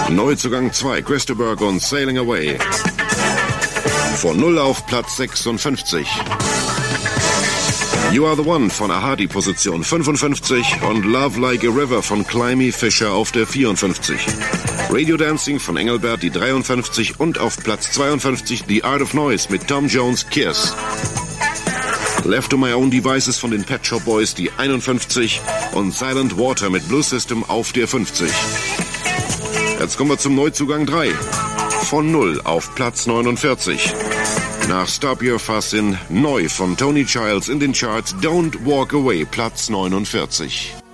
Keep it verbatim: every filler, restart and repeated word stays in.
Neuzugang zwei, Christopher und Sailing Away. Von null auf Platz sechsundfünfzig. You Are the One von Aha, die Position fünfundfünfzig und Love Like a River von Climby Fisher auf der vierundfünfzig. Radio Dancing von Engelbert die dreiundfünfzig und auf Platz zweiundfünfzig The Art of Noise mit Tom Jones Kiss. Left to My Own Devices von den Pet Shop Boys die einundfünfzig und Silent Water mit Blue System auf der fünfzig. Jetzt kommen wir zum Neuzugang drei. Von null auf Platz neunundvierzig. Nach Stop Your Fussin' neu von Tony Childs in den Charts Don't Walk Away, Platz neunundvierzig.